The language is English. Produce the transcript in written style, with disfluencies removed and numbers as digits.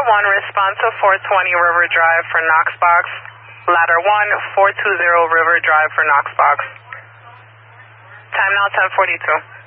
respond to 420 River Drive for Knoxbox. Ladder 1, 420 River Drive for Knoxbox. Time now 10:42.